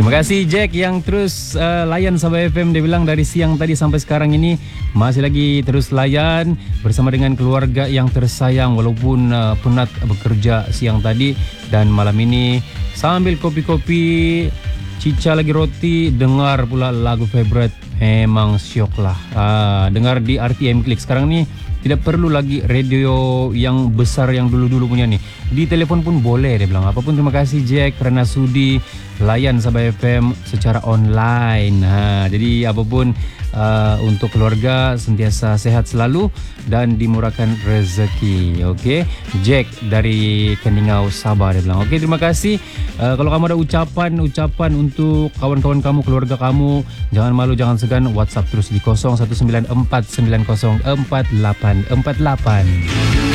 Terima kasih Jack yang terus layan Sabah FM. Dia bilang dari siang tadi sampai sekarang ini masih lagi terus layan bersama dengan keluarga yang tersayang walaupun penat bekerja siang tadi dan malam ini sambil kopi-kopi, cica lagi roti, dengar pula lagu favorite. Memang syok lah. Dengar di RTM Klik. Sekarang ni tidak perlu lagi radio yang besar yang dulu-dulu punya ni. Di telefon pun boleh, dia bilang. Apapun, terima kasih Jack kerana sudi layan Sabah FM secara online. Jadi apapun untuk keluarga sentiasa sehat selalu dan dimurahkan rezeki. Okey, Jack dari Keningau, Sabah, dia bilang. Okey, terima kasih. Kalau kamu ada ucapan untuk kawan-kawan kamu, keluarga kamu, jangan malu, jangan segan, WhatsApp terus di 0194904848.